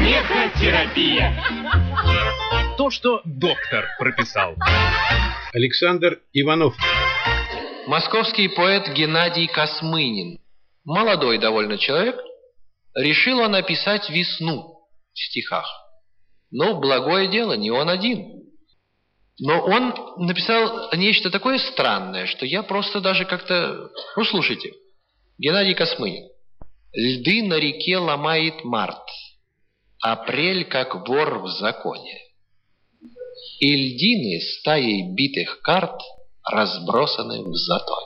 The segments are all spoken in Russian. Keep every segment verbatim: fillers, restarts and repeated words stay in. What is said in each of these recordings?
Смехотерапия. То, что доктор прописал. Александр Иванов. Московский поэт Геннадий Космынин, молодой довольно человек, решил он описать весну в стихах. Но благое дело, не он один. Но он написал нечто такое странное, что я просто даже как-то... Ну, слушайте. Геннадий Космынин. Льды на реке ломает март. Апрель, как вор в законе. И льдины стаей битых карт разбросаны в затоне.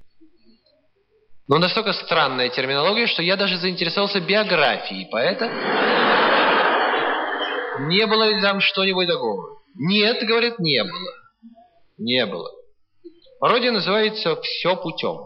Но настолько странная терминология, что я даже заинтересовался биографией поэта. Не было ли там что-нибудь такого? Нет, говорит, не было. Не было. Пародия называется «Все путем».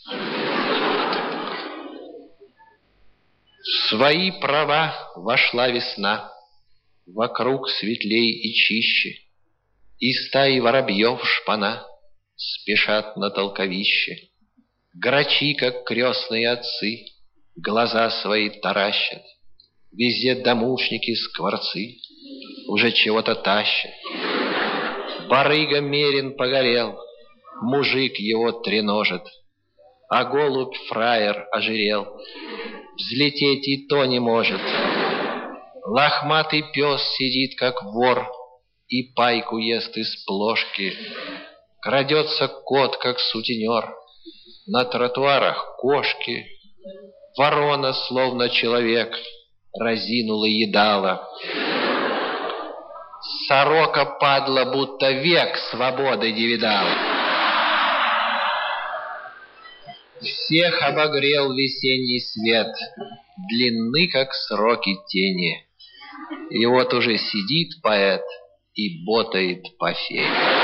В свои права вошла весна, вокруг светлей и чище, и стаи воробьев шпана спешат на толковище. Грачи, как крестные отцы, глаза свои таращат, везде домушники, скворцы уже чего-то тащат. Барыга мерин погорел, мужик его треножит, а голубь фраер ожирел, взлететь и то не может. Лохматый пес сидит, как вор, и пайку ест из плошки. Крадется кот, как сутенер, на тротуарах кошки. Ворона, словно человек, разинула едала. Сорока падла, будто век свободы не видала. Всех обогрел весенний свет, длинны, как сроки тени. И вот уже сидит поэт и ботает по фене.